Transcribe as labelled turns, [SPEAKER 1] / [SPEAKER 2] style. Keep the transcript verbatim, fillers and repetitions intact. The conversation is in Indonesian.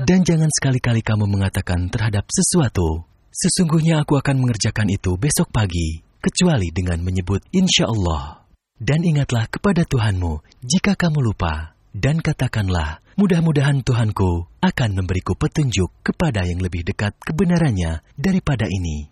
[SPEAKER 1] Dan jangan sekali-kali kamu mengatakan terhadap sesuatu, sesungguhnya aku akan mengerjakan itu besok pagi, kecuali dengan menyebut insya Allah. Dan ingatlah kepada Tuhanmu jika kamu lupa, dan katakanlah, mudah-mudahan Tuhanku akan memberiku petunjuk kepada yang lebih dekat kebenarannya daripada ini.